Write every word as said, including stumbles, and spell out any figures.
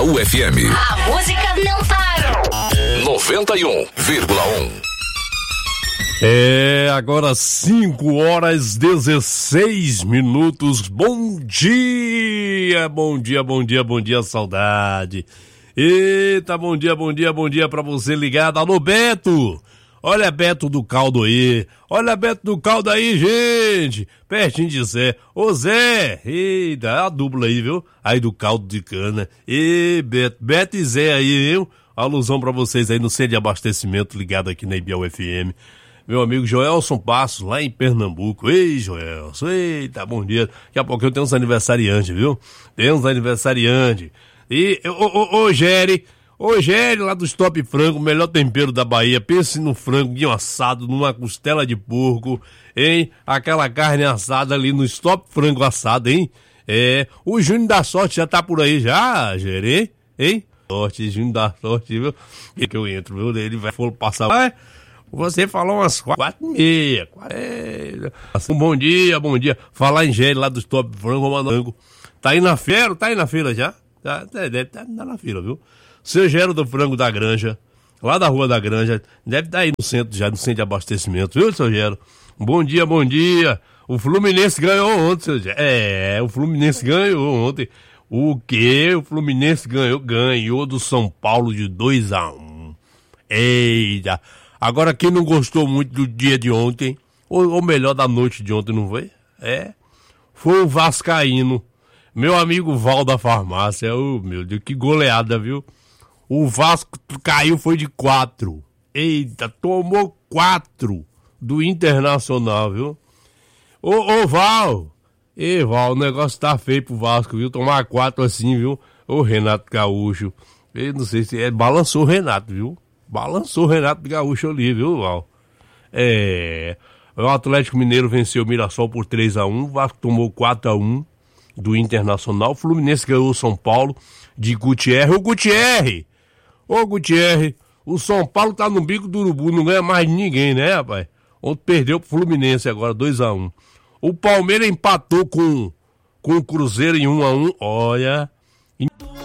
U F M. A música não para. noventa e um vírgula um. É, agora cinco horas dezesseis minutos. Bom dia, bom dia, bom dia, bom dia, saudade. Eita, bom dia, bom dia, bom dia pra você ligado. Alô, Beto. Olha Beto do Caldo aí. Olha Beto do Caldo aí, gente. Pertinho de Zé. Ô Zé. Eita, a dupla aí, viu? Aí do Caldo de Cana. E Beto, Beto e Zé aí, viu? Alusão pra vocês aí no centro de abastecimento ligado aqui na I B U F M. Meu amigo Joelson Passos, lá em Pernambuco. Ei, Joelson, eita, bom dia. Daqui a pouco eu tenho uns aniversariantes, viu? Tem uns aniversariantes. E, ô, ô, ô, Géry, ô, Géry, lá do Stop Frango, o melhor tempero da Bahia. Pense no frango assado, numa costela de porco, hein? Aquela carne assada ali no Stop Frango assado, hein? É, o Júnior da Sorte já tá por aí já, Géry, hein? Sorte, Júnior da Sorte, viu? Que que eu entro, viu? Ele vai passar... Ah, você falou umas quatro e meia. Um bom dia, bom dia. Falar em Géry lá do Stop Frango, Mandango. Tá aí na feira? Tá aí na feira já? Tá, deve estar tá na feira, viu? Seu Géry do Frango da Granja, lá da Rua da Granja, deve estar tá aí no centro já, no centro de abastecimento, viu, seu Géry? Bom dia, bom dia. O Fluminense ganhou ontem, seu Géry. É, o Fluminense ganhou ontem. O quê? O Fluminense ganhou? Ganhou do São Paulo de dois a um. Eita. Agora, quem não gostou muito do dia de ontem, ou, ou melhor, da noite de ontem, não foi? É, foi o Vascaíno, meu amigo Val da farmácia. Oh, meu Deus, que goleada, viu? O Vasco caiu, foi de quatro. Eita, tomou quatro do Internacional, viu? Ô, ô, Val, Ê, Val, o negócio tá feio pro Vasco, viu? Tomar quatro assim, viu? Ô, Renato Gaúcho, eu não sei se é, balançou o Renato, viu? Balançou o Renato Gaúcho ali, viu, Val? É. O Atlético Mineiro venceu o Mirassol por três a um. O Vasco tomou quatro a um do Internacional. O Fluminense ganhou o São Paulo de Gutierre. Ô, Gutierre! Ô, Gutierre! O São Paulo tá no bico do urubu, não ganha mais de ninguém, né, rapaz? Ontem perdeu pro Fluminense agora, dois a um. O Palmeiras empatou com, com o Cruzeiro em um a um. Olha,